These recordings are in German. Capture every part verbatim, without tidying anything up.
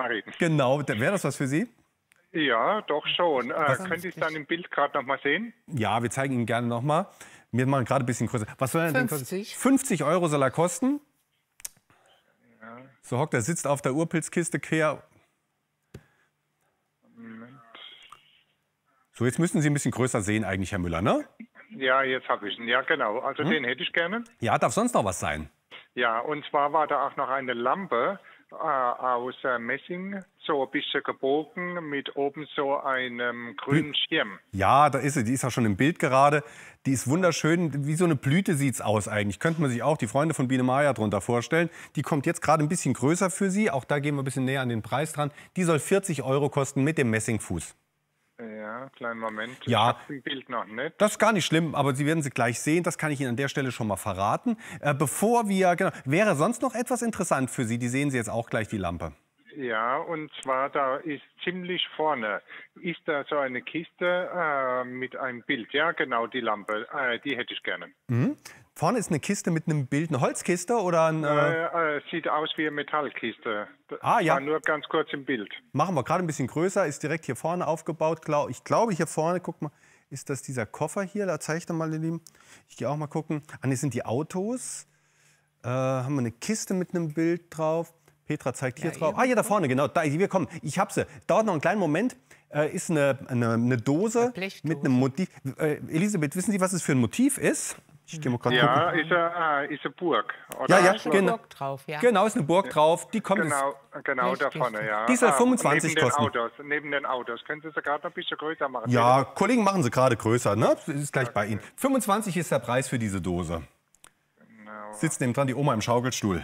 Karin. Genau, wäre das was für Sie? Ja, doch schon. Äh, könnte ich es dann im Bild gerade noch mal sehen? Ja, wir zeigen Ihnen gerne noch mal. Wir machen gerade ein bisschen größer. Was soll er denn kosten? fünfzig. fünfzig Euro soll er kosten. Ja. So hockt er, sitzt auf der Urpilzkiste quer. Moment. So, jetzt müssen Sie ein bisschen größer sehen eigentlich, Herr Müller, ne? Ja, jetzt habe ich ihn. Ja, genau. Also hm? den hätte ich gerne. Ja, darf sonst noch was sein? Ja, und zwar war da auch noch eine Lampe äh, aus äh, Messing, so ein bisschen gebogen, mit oben so einem grünen Schirm. Ja, da ist sie. Die ist auch schon im Bild gerade. Die ist wunderschön. Wie so eine Blüte sieht es aus eigentlich. Könnte man sich auch die Freunde von Biene Maya drunter vorstellen. Die kommt jetzt gerade ein bisschen größer für Sie. Auch da gehen wir ein bisschen näher an den Preis dran. Die soll vierzig Euro kosten mit dem Messingfuß. Ja, kleinen Moment. Ja, ich habe ein Bild noch nicht. Das ist gar nicht schlimm, aber Sie werden sie gleich sehen. Das kann ich Ihnen an der Stelle schon mal verraten. Äh, bevor wir, genau, wäre sonst noch etwas interessant für Sie? Die sehen Sie jetzt auch gleich, die Lampe. Ja, und zwar da ist ziemlich vorne, ist da so eine Kiste äh, mit einem Bild. Ja, genau, die Lampe, äh, die hätte ich gerne. Mhm. Vorne ist eine Kiste mit einem Bild, eine Holzkiste oder ein... Äh äh, äh, sieht aus wie eine Metallkiste. Ah, ja. War nur ganz kurz im Bild. Machen wir gerade ein bisschen größer, ist direkt hier vorne aufgebaut. Ich glaube, hier vorne, guck mal, ist das dieser Koffer hier? Da zeige ich dann mal, ihr Lieben. Ich gehe auch mal gucken. Ah, das sind die Autos. Äh, haben wir eine Kiste mit einem Bild drauf. Petra zeigt hier ja, drauf. Ah, hier da vorne, genau. Da, wir kommen. Ich habe sie. Dauert noch einen kleinen Moment. Äh, ist eine, eine, eine Dose eine mit einem Motiv. Äh, Elisabeth, wissen Sie, was es für ein Motiv ist? Ich gehe mal gerade ja, gucken. ist eine, äh, ist eine Burg. Oder? Ja, ja, ist eine genau. Burg drauf, ja. Genau, ist eine Burg drauf. Die kommt Genau, genau da vorne, ja. Die soll Ah, fünfundzwanzig neben kosten. Den Autos, neben den Autos. Können Sie sie gerade noch ein bisschen größer machen? Ja, bitte? Kollegen machen sie gerade größer, ne? Das ist gleich okay. bei Ihnen. fünfundzwanzig ist der Preis für diese Dose. Genau. Sitzt neben dran die Oma im Schaukelstuhl.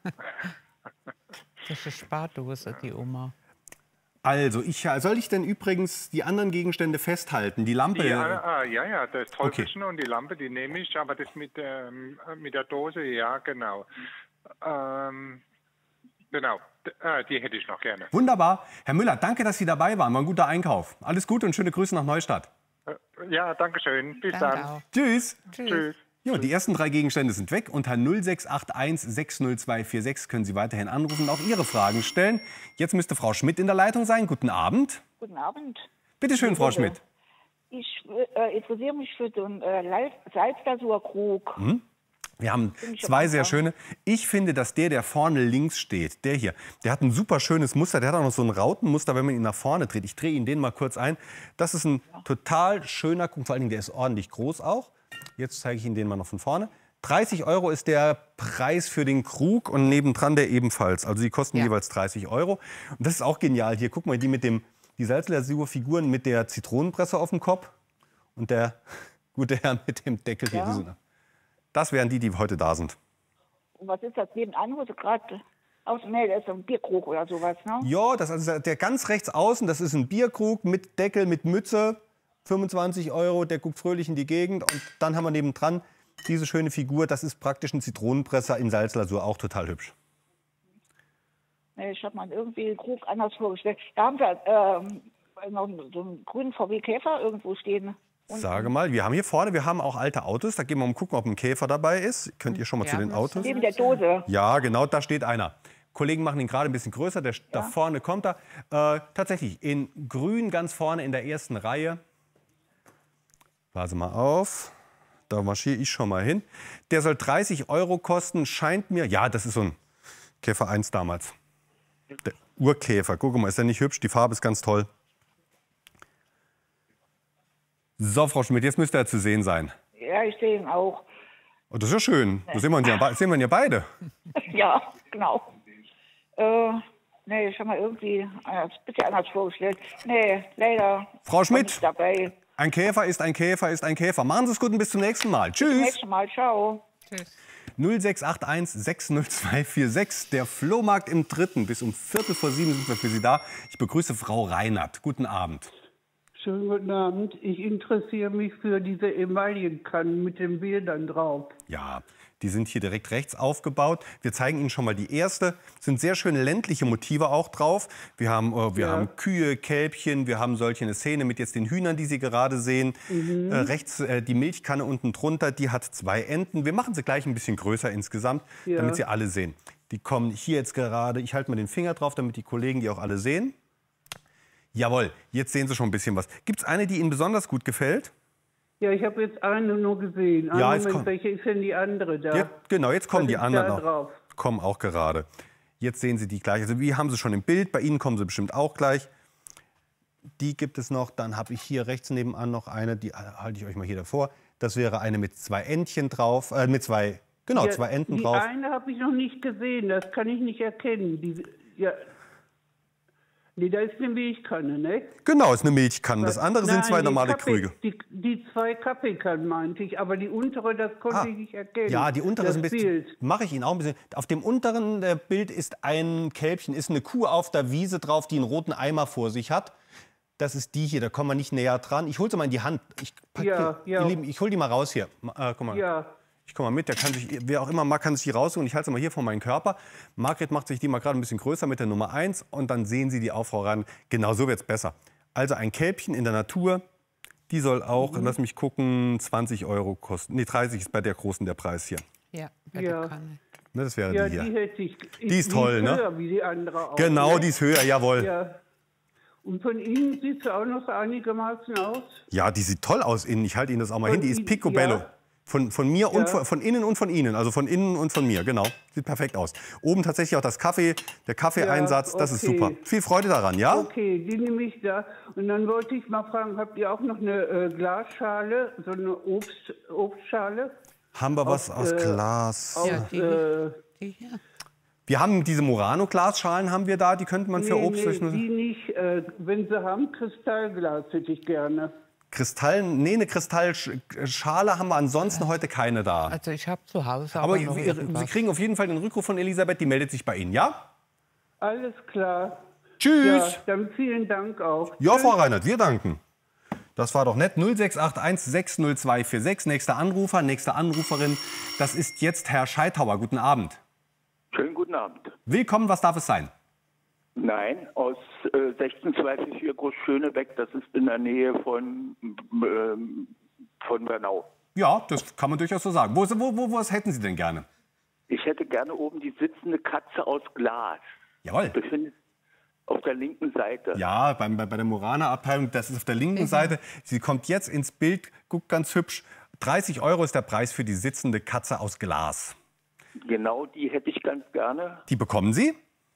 Das ist eine Spardose, die Oma. Also, ich, soll ich denn übrigens die anderen Gegenstände festhalten? Die Lampe? Ja, ah, ja, ja, das Täubchen okay. und die Lampe, die nehme ich, aber das mit, ähm, mit der Dose, ja, genau. Ähm, genau, äh, die hätte ich noch gerne. Wunderbar. Herr Müller, danke, dass Sie dabei waren. War ein guter Einkauf. Alles Gute und schöne Grüße nach Neustadt. Äh, ja, danke schön. Bis danke dann. Auch. Tschüss. Tschüss. Tschüss. Ja, die ersten drei Gegenstände sind weg. Unter null sechs acht eins sechs null zwei vier sechs können Sie weiterhin anrufen und auch Ihre Fragen stellen. Jetzt müsste Frau Schmidt in der Leitung sein. Guten Abend. Guten Abend. Bitte schön, Frau Schmidt. Ich äh, interessiere mich für den äh, Salzlasurkrug. Hm? Wir haben zwei sehr schöne. Ich finde, dass der, der vorne links steht, der hier, der hat ein super schönes Muster. Der hat auch noch so ein Rautenmuster, wenn man ihn nach vorne dreht. Ich drehe ihn den mal kurz ein. Das ist ein total schöner Krug. Vor allen Dingen, der ist ordentlich groß auch. Jetzt zeige ich Ihnen den mal noch von vorne. dreißig Euro ist der Preis für den Krug und nebendran der ebenfalls. Also die kosten ja. jeweils dreißig Euro. Und das ist auch genial. Hier, guck mal, die mit dem, die Salzlasurfiguren mit der Zitronenpresse auf dem Kopf und der gute Herr mit dem Deckel hier. Ja. Das wären die, die heute da sind. Und was ist das nebenan, wo Sie gerade aus dem Mail ist, so ein Bierkrug oder sowas, ne? Ja, das ist also der ganz rechts außen, das ist ein Bierkrug mit Deckel, mit Mütze. fünfundzwanzig Euro, der guckt fröhlich in die Gegend. Und dann haben wir nebendran diese schöne Figur. Das ist praktisch ein Zitronenpresser in Salzlasur, auch total hübsch. Ich habe mal irgendwie den Krug anders vorgestellt. Da haben wir ähm, noch so einen grünen V W Käfer irgendwo stehen. Und Sage mal, wir haben hier vorne, wir haben auch alte Autos. Da gehen wir mal gucken, ob ein Käfer dabei ist. Könnt ihr schon mal ja, zu den Autos? Neben der Dose. Ja, genau, da steht einer. Kollegen machen ihn gerade ein bisschen größer. Der, ja. Da vorne kommt er. Äh, tatsächlich in grün ganz vorne in der ersten Reihe. Passe mal auf. Da marschiere ich schon mal hin. Der soll dreißig Euro kosten. Scheint mir, ja, das ist so ein Käfer eins damals. Der Urkäfer. Guck mal, ist der nicht hübsch? Die Farbe ist ganz toll. So, Frau Schmidt, jetzt müsste er zu sehen sein. Ja, ich sehe ihn auch. Oh, das ist ja schön. Da sehen wir, ja, sehen wir ihn ja beide. Ja, genau. Äh, nee, ich habe mal irgendwie ein bisschen anders vorgestellt. Nee, leider. Frau Schmidt, dabei. Ein Käfer ist ein Käfer ist ein Käfer. Machen Sie es gut und bis zum nächsten Mal. Tschüss. Bis zum nächsten Mal. Ciao. Tschüss. null sechs acht eins sechs null zwei vier sechs. Der Flohmarkt im Dritten. Bis um Viertel vor sieben sind wir für Sie da. Ich begrüße Frau Reinhardt. Guten Abend. Schönen guten Abend. Ich interessiere mich für diese Emaillenkannen mit den Bildern drauf. Ja, die sind hier direkt rechts aufgebaut. Wir zeigen Ihnen schon mal die erste. Es sind sehr schöne ländliche Motive auch drauf. Wir haben, äh, wir ja. haben Kühe, Kälbchen, wir haben solche eine Szene mit jetzt den Hühnern, die Sie gerade sehen. Mhm. Äh, rechts äh, die Milchkanne unten drunter, die hat zwei Enden. Wir machen sie gleich ein bisschen größer insgesamt, ja. damit Sie alle sehen. Die kommen hier jetzt gerade. Ich halte mal den Finger drauf, damit die Kollegen die auch alle sehen. Jawohl, jetzt sehen Sie schon ein bisschen was. Gibt es eine, die Ihnen besonders gut gefällt? Ja, ich habe jetzt eine nur gesehen. Einen Ja, jetzt Moment, kommt- welche ist denn die andere da? Jetzt, genau, jetzt kommen Was die ist anderen da noch. drauf? Kommen auch gerade. Jetzt sehen Sie die gleich. Also wir haben sie schon im Bild. Bei Ihnen kommen sie bestimmt auch gleich. Die gibt es noch. Dann habe ich hier rechts nebenan noch eine. Die halte ich euch mal hier davor. Das wäre eine mit zwei Entchen drauf. Äh, mit zwei, genau, Ja, zwei Enten die drauf. eine habe ich noch nicht gesehen, das kann ich nicht erkennen. Die, ja. Nee, da ist eine Milchkanne, ne? Genau, ist eine Milchkanne. Das andere sind Nein, zwei die normale Kaffee- Krüge. Die, die zwei Kaffeekannen meinte ich, aber die untere, das konnte Ah, ich nicht erkennen. Ja, die untere das ist ein bisschen. Bild. Mache ich Ihnen auch ein bisschen. Auf dem unteren äh, Bild ist ein Kälbchen, ist eine Kuh auf der Wiese drauf, die einen roten Eimer vor sich hat. Das ist die hier, da kommen wir nicht näher dran. Ich hole sie mal in die Hand. Ich, pack Ja, die, ja. Ihr Lieben, ich hole die mal raus hier. Äh, guck mal. Ja, Ich komme mal mit, der kann sich, wer auch immer mag, kann sich die rausholen. Ich halte sie mal hier vor meinen Körper. Margret macht sich die mal gerade ein bisschen größer mit der Nummer eins und dann sehen Sie die Aufrau ran. Genau so wird es besser. Also ein Kälbchen in der Natur, die soll auch, Mhm. lass mich gucken, zwanzig Euro kosten. Nee, dreißig ist bei der großen der Preis hier. Ja, bei Ja. der Kanne. Ne, das wäre ja, die hier. die hätte ich. Die ist toll, ne? Höher wie die andere auch. Genau, ne? die ist höher, jawohl. Ja. Ja. Und von innen sieht sie auch noch so einigermaßen aus. die sieht toll aus innen. Ich halte Ihnen das auch mal Von hin. Die ist innen, picobello. ja. Von, von mir und Ja. von, von innen und von Ihnen. Also von innen und von mir, genau. Sieht perfekt aus. Oben tatsächlich auch das Kaffee, der Kaffeeeinsatz, das ist okay. super. Viel Freude daran, ja? Okay, die nehme ich da. Und dann wollte ich mal fragen, habt ihr auch noch eine äh, Glasschale, so eine Obst, Obstschale? Haben wir was aus äh, Glas? Aus, Ja, die, äh, die hier. Wir haben diese Murano-Glasschalen haben wir da, die könnte man für nee, Obst... nee, die nicht. Äh, wenn sie haben, Kristallglas hätte ich gerne. Kristall, nee, eine Kristallschale haben wir ansonsten heute keine da. Also ich habe zu Hause Aber aber noch Sie irgendwas. kriegen auf jeden Fall den Rückruf von Elisabeth, die meldet sich bei Ihnen, ja? Alles klar. Tschüss! Ja, dann vielen Dank auch. Ja, Frau Reinhardt, wir danken. Das war doch nett. null sechs acht eins sechs null zwei vier sechs. Nächster Anrufer, nächste Anruferin. Das ist jetzt Herr Scheithauer. Guten Abend. Schönen guten Abend. Willkommen, was darf es sein? Nein, aus äh, sechzehn zwei vier Großschönebeck, das ist in der Nähe von, ähm, von Bernau. Ja, das kann man durchaus so sagen. Wo, wo, wo, was hätten Sie denn gerne? Ich hätte gerne oben die sitzende Katze aus Glas. Jawohl. Befindet auf der linken Seite. Ja, beim, bei, bei der Murana-Abteilung, das ist auf der linken Seite. Sie kommt jetzt ins Bild, guckt ganz hübsch. dreißig Euro ist der Preis für die sitzende Katze aus Glas. Genau die hätte ich ganz gerne. Die bekommen Sie?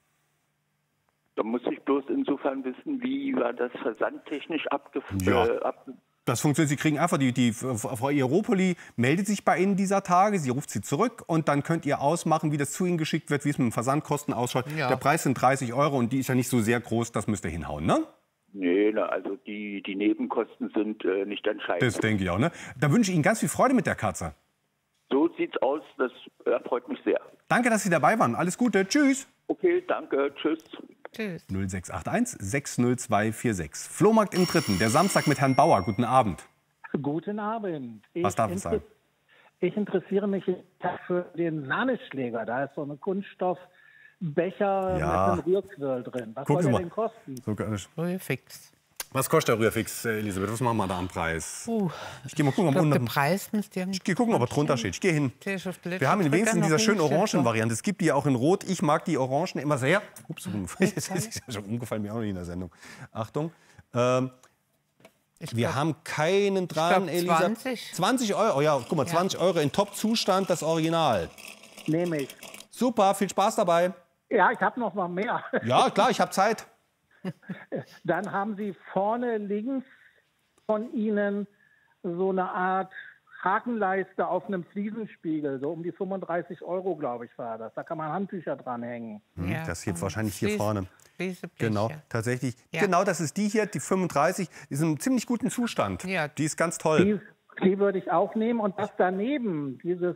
Da muss ich bloß insofern wissen, wie war das versandtechnisch abgefragt. Ja. Äh, ab Das funktioniert, Sie kriegen einfach, die, die Frau Iropoli meldet sich bei Ihnen dieser Tage, sie ruft Sie zurück und dann könnt ihr ausmachen, wie das zu Ihnen geschickt wird, wie es mit den Versandkosten ausschaut. Ja. Der Preis sind dreißig Euro und die ist ja nicht so sehr groß, das müsst ihr hinhauen, ne? nee, na, also die, die Nebenkosten sind äh, nicht entscheidend. Das denke ich auch, ne? Da wünsche ich Ihnen ganz viel Freude mit der Katze. So sieht's aus, das erfreut mich sehr. Danke, dass Sie dabei waren. Alles Gute, tschüss. Okay, danke, tschüss. Tschüss. null sechs acht eins sechs null zwei vier sechs. Flohmarkt im Dritten, der Samstag mit Herrn Bauer. Guten Abend. Guten Abend. Ich Was darf es sein? Ich interessiere mich für den Sahneschläger. Da ist so ein Kunststoffbecher Ja. mit einem Rührquirl drin. Was Gucken soll Sie der mal. denn kosten? So, gar nicht. Früher fix. Was kostet der Rührfix, äh, Elisabeth? Was machen wir da am Preis? Uh, Ich gehe mal gucken, ich ob glaub, der unten. Preis müsste irgendwie... Ich gehe gucken, ob er drunter steht. Ich gehe hin. Der ist auf der Wir haben ihn letzten wenigstens in Drücker dieser noch schönen nicht Orangen-Variante. Es gibt die ja auch in Rot. Ich mag die Orangen immer sehr. Ups, das ist ja schon umgefallen, mir auch nicht in der Sendung. Achtung. Ähm, Ich wir glaub, haben keinen dran, glaub, Elisabeth. zwanzig. zwanzig Euro, ja, guck mal, zwanzig Euro in Top-Zustand, das Original. Nehme ich. Super, viel Spaß dabei. Ja, ich habe noch mal mehr. Ja, klar, ich habe Zeit. Dann haben Sie vorne links von Ihnen so eine Art Hakenleiste auf einem Fliesenspiegel. So um die fünfunddreißig Euro, glaube ich, war das. Da kann man Handtücher dranhängen. ja, Das hier komm, wahrscheinlich hier Flies- vorne. Flieseblech, Genau, ja. tatsächlich. Ja. Genau, das ist die hier, die fünfunddreißig. Die ist in einem ziemlich guten Zustand. Ja. Die ist ganz toll. Die, die würde ich auch nehmen. Und das daneben, dieses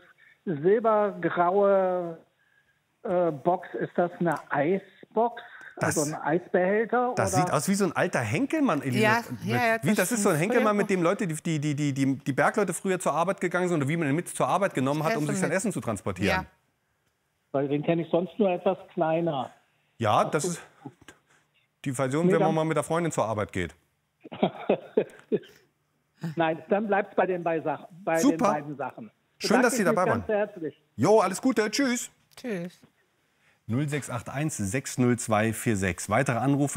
silbergraue äh, Box, ist das eine Eisbox? Das- also ein Eisbehälter? Das oder? sieht aus wie so ein alter Henkelmann, Elisabeth. Ja, ja, ja, wie, das das ist so ein ist Henkelmann, früher- mit dem Leute, die, die, die, die, die Bergleute früher zur Arbeit gegangen sind oder wie man ihn mit zur Arbeit genommen hat, um Essen sich sein mit. Essen zu transportieren. Ja. Weil den kenne ich sonst nur etwas kleiner. Ja, das ist die Version, Nee, wenn man dann- mal mit der Freundin zur Arbeit geht. Nein, dann bleibt es bei den, bei Sach bei den Super. beiden Sachen. Schön, dass Bedanke Sie ich dabei mich waren. Ganz herzlich. Jo, alles Gute, tschüss. Tschüss. null sechs acht eins sechs null zwei vier sechs. Weitere Anrufe